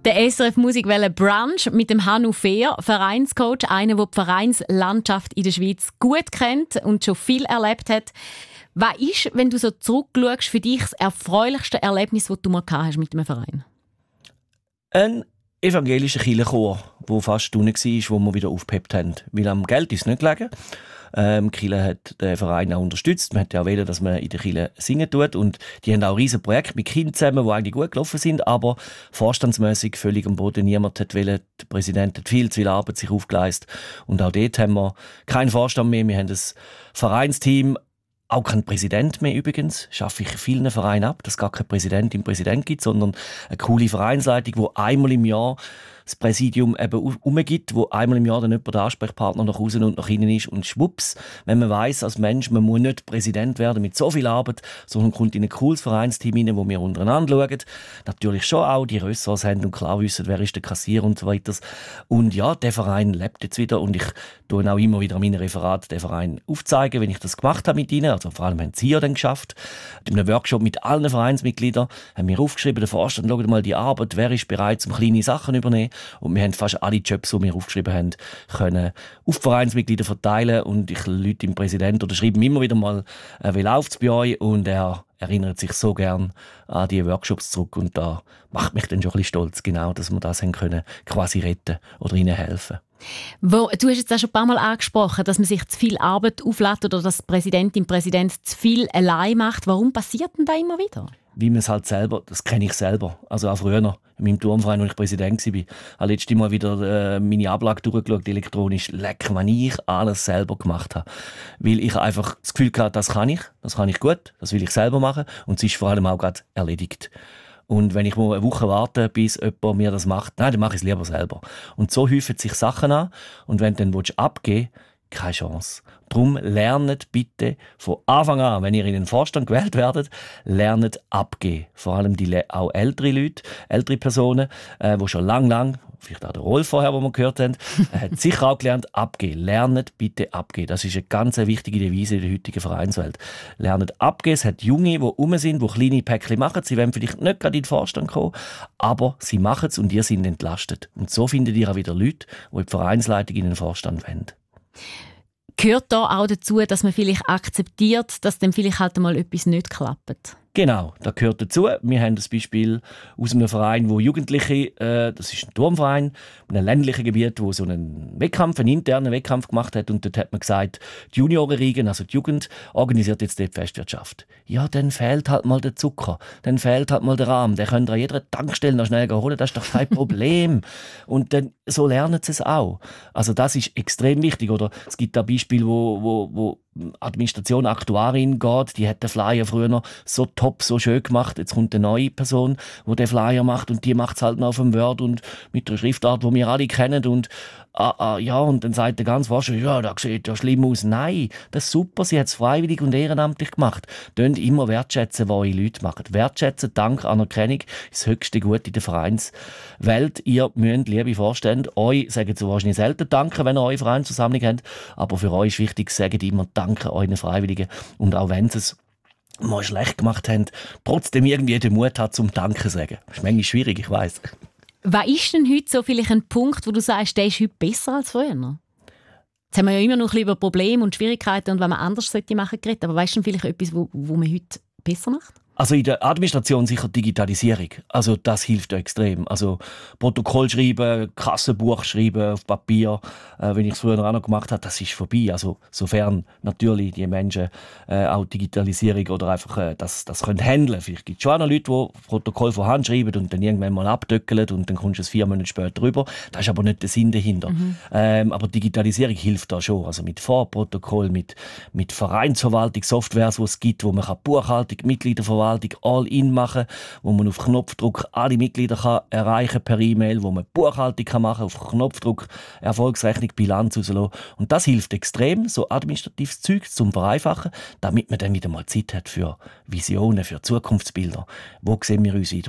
Der SRF Musikwelle Brunch mit dem Hannu Fehr, Vereinscoach, einer, der die Vereinslandschaft in der Schweiz gut kennt und schon viel erlebt hat. Was ist, wenn du so zurückschaust, für dich das erfreulichste Erlebnis, das du mal gehabt hast mit einem Verein? Ein evangelischer Kirchenchor, der fast unten war, wo wir wieder aufgepeppt haben. Weil am Geld ist es nicht gelegen. Die Kirche hat den Verein auch unterstützt. Man hat ja auch wollen, dass man in der Kirche singen tut. Und die haben auch riesen Projekte mit Kindern zusammen, die eigentlich gut gelaufen sind, aber vorstandsmässig völlig am Boden. Niemand hat wollen. Der Präsident hat viel zu viel Arbeit sich aufgeleistet. Und auch dort haben wir keinen Vorstand mehr. Wir haben ein Vereinsteam, auch kein Präsident mehr übrigens. Schaffe ich in vielen Vereinen ab, dass es gar keinen Präsident gibt, sondern eine coole Vereinsleitung, die einmal im Jahr das Präsidium eben umgibt, wo einmal im Jahr dann jemand der Ansprechpartner nach außen und nach innen ist und schwupps, wenn man weiss als Mensch, man muss nicht Präsident werden mit so viel Arbeit, sondern kommt in ein cooles Vereinsteam rein, wo wir untereinander schauen. Natürlich schon auch die Ressorts haben und klar wissen, wer ist der Kassierer und so weiter. Und ja, der Verein lebt jetzt wieder und ich tue auch immer wieder an meinen Referaten den Verein aufzeigen, wenn ich das gemacht habe mit ihnen. Also vor allem haben sie ja dann geschafft. In einem Workshop mit allen Vereinsmitgliedern haben wir aufgeschrieben, der Vorstand schaut mal die Arbeit, wer ist bereit, um kleine Sachen zu übernehmen. Und wir haben fast alle Jobs, die wir aufgeschrieben haben, können auf die Vereinsmitglieder verteilen. Und ich rufe dem Präsidenten oder schreibe ihm immer wieder mal, wie läuft es bei euch? Und er erinnert sich so gern an die Workshops zurück. Und da macht mich dann schon ein bisschen stolz, genau, dass wir das haben können, quasi retten oder ihnen helfen. Du hast jetzt auch schon ein paar Mal angesprochen, dass man sich zu viel Arbeit auflädt oder dass die Präsidentin, Präsident zu viel allein macht. Warum passiert denn da immer wieder? Wie man es halt selber, das kenne ich selber. Also auch früher noch, in meinem Turnverein, als ich Präsident war, habe ich letztes Mal wieder meine Ablage durchgeschaut, elektronisch. Leck, wenn ich alles selber gemacht habe. Weil ich einfach das Gefühl hatte, das kann ich gut, das will ich selber machen und es ist vor allem auch gerade erledigt. Und wenn ich mal eine Woche warte, bis jemand mir das macht, nein, dann mache ich es lieber selber. Und so häufen sich Sachen an und wenn du dann abgeben willst, keine Chance. Darum lernt bitte von Anfang an, wenn ihr in den Vorstand gewählt werdet, lernt abgeben. Vor allem auch ältere Leute, ältere Personen, die schon lang, vielleicht auch der Rolf vorher, wo wir gehört haben, hat sicher auch gelernt, abgeben. Lernt bitte abgeben. Das ist eine ganz wichtige Devise in der heutigen Vereinswelt. Lernt abgeben. Es hat Junge, die rum sind, die kleine Päckchen machen. Sie wollen vielleicht nicht gerade in den Vorstand kommen, aber sie machen es und ihr sind entlastet. Und so findet ihr auch wieder Leute, die in die Vereinsleitung in den Vorstand wollen. Gehört da auch dazu, dass man vielleicht akzeptiert, dass dann vielleicht halt mal etwas nicht klappt? Genau, das gehört dazu. Wir haben das Beispiel aus einem Verein, wo Jugendliche, das ist ein Turmverein, in einem ländlichen Gebiet, wo so einen internen Wettkampf gemacht hat. Und dort hat man gesagt, die Juniorenriegen, also die Jugend, organisiert jetzt die Festwirtschaft. Ja, dann fehlt halt mal der Zucker, dann fehlt halt mal der Rahm. Den könnt ihr an jeder Tankstelle noch schnell holen, das ist doch kein Problem. Und dann, so lernen sie es auch. Also das ist extrem wichtig. Oder es gibt da Beispiele, wo Administration, Aktuarin geht, die hat den Flyer früher noch so top, so schön gemacht. Jetzt kommt eine neue Person, die den Flyer macht und die macht es halt noch auf dem Word und mit der Schriftart, die wir alle kennen und ja, und dann sagt der ganze Forscher, ja, das sieht ja schlimm aus. Nein, das ist super, sie hat es freiwillig und ehrenamtlich gemacht. Tönt immer wertschätzen, was eure Leute machen. Wertschätzen, Dank, Anerkennung ist das höchste Gut in der Vereinswelt. Ihr müsst, liebe Vorstände, euch sagen sie wahrscheinlich selten danken, wenn ihr eure Vereinsversammlung habt, aber für euch ist wichtig, sagt immer Danke euren Freiwilligen und auch wenn sie es mal schlecht gemacht haben, trotzdem irgendwie den Mut hat zum Danke sagen. Das ist manchmal schwierig, ich weiss. Was ist denn heute so vielleicht ein Punkt, wo du sagst, der ist heute besser als früher? Jetzt haben wir ja immer noch ein bisschen über Probleme und Schwierigkeiten und was man anders machen sollte geredet, aber weißt du vielleicht etwas, wo man heute besser macht? Also in der Administration sicher Digitalisierung. Also das hilft ja extrem. Also Protokoll schreiben, Kassenbuch schreiben auf Papier, wenn ich es früher auch noch gemacht habe, das ist vorbei. Also sofern natürlich die Menschen auch Digitalisierung oder einfach das können handeln. Vielleicht gibt es schon auch noch Leute, die Protokoll von Hand schreiben und dann irgendwann mal abdöckeln und dann kommst du es 4 Monate später rüber. Das ist aber nicht der Sinn dahinter. Aber Digitalisierung hilft da schon. Also mit Vorprotokoll, mit Vereinsverwaltung, Softwares, die es gibt, wo man Buchhaltung, Mitgliederverwaltung, All-in machen, wo man auf Knopfdruck alle Mitglieder kann erreichen per E-Mail, wo man Buchhaltung kann machen, auf Knopfdruck Erfolgsrechnung, Bilanz rauslassen. Und das hilft extrem, so administratives Zeug zum Vereinfachen, damit man dann wieder mal Zeit hat für Visionen, für Zukunftsbilder. Wo sehen wir uns in